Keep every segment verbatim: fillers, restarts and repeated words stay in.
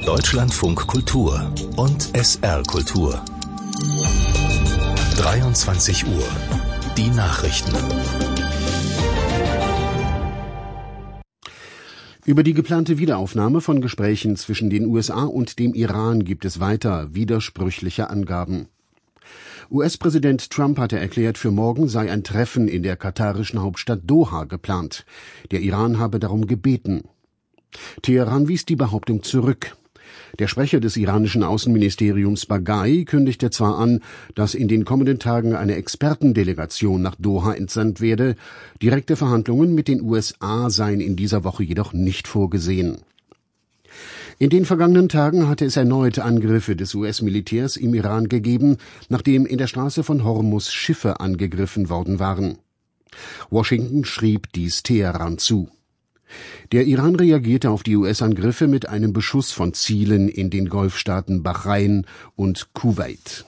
Deutschlandfunk Kultur und S R Kultur. dreiundzwanzig Uhr. Die Nachrichten. Über die geplante Wiederaufnahme von Gesprächen zwischen den U S A und dem Iran gibt es weiter widersprüchliche Angaben. U S-Präsident Trump hatte erklärt, für morgen sei ein Treffen in der katarischen Hauptstadt Doha geplant. Der Iran habe darum gebeten. Teheran wies die Behauptung zurück. Der Sprecher des iranischen Außenministeriums Baghai kündigte zwar an, dass in den kommenden Tagen eine Expertendelegation nach Doha entsandt werde, direkte Verhandlungen mit den U S A seien in dieser Woche jedoch nicht vorgesehen. In den vergangenen Tagen hatte es erneut Angriffe des U S-Militärs im Iran gegeben, nachdem in der Straße von Hormuz Schiffe angegriffen worden waren. Washington schrieb dies Teheran zu. Der Iran reagierte auf die U S-Angriffe mit einem Beschuss von Zielen in den Golfstaaten Bahrain und Kuwait.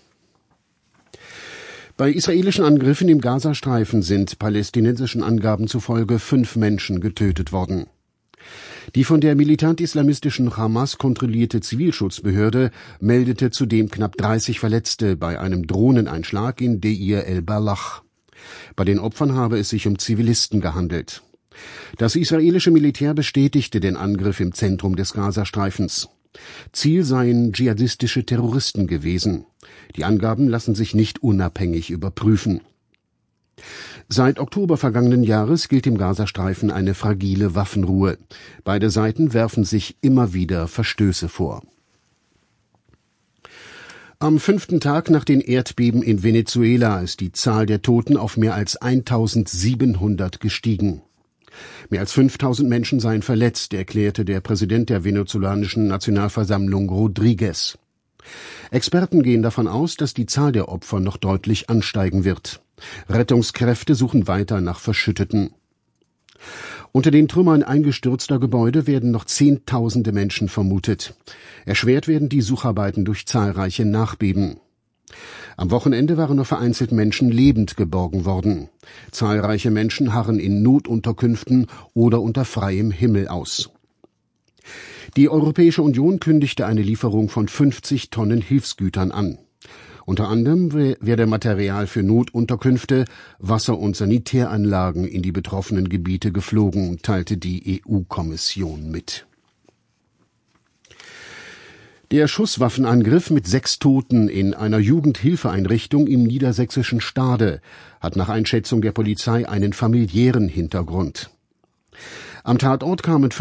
Bei israelischen Angriffen im Gazastreifen sind palästinensischen Angaben zufolge fünf Menschen getötet worden. Die von der militant-islamistischen Hamas kontrollierte Zivilschutzbehörde meldete zudem knapp dreißig Verletzte bei einem Drohneneinschlag in Deir el-Balach. Bei den Opfern habe es sich um Zivilisten gehandelt. Das israelische Militär bestätigte den Angriff im Zentrum des Gazastreifens. Ziel seien dschihadistische Terroristen gewesen. Die Angaben lassen sich nicht unabhängig überprüfen. Seit Oktober vergangenen Jahres gilt im Gazastreifen eine fragile Waffenruhe. Beide Seiten werfen sich immer wieder Verstöße vor. Am fünften Tag nach den Erdbeben in Venezuela ist die Zahl der Toten auf mehr als eintausendsiebenhundert gestiegen. Mehr als fünftausend Menschen seien verletzt, erklärte der Präsident der venezolanischen Nationalversammlung Rodriguez. Experten gehen davon aus, dass die Zahl der Opfer noch deutlich ansteigen wird. Rettungskräfte suchen weiter nach Verschütteten. Unter den Trümmern eingestürzter Gebäude werden noch Zehntausende Menschen vermutet. Erschwert werden die Sucharbeiten durch zahlreiche Nachbeben. Am Wochenende waren nur vereinzelt Menschen lebend geborgen worden. Zahlreiche Menschen harren in Notunterkünften oder unter freiem Himmel aus. Die Europäische Union kündigte eine Lieferung von fünfzig Tonnen Hilfsgütern an. Unter anderem werde Material für Notunterkünfte, Wasser- und Sanitäranlagen in die betroffenen Gebiete geflogen, teilte die E U-Kommission mit. Der Schusswaffenangriff mit sechs Toten in einer Jugendhilfeeinrichtung im niedersächsischen Stade hat nach Einschätzung der Polizei einen familiären Hintergrund. Am Tatort kamen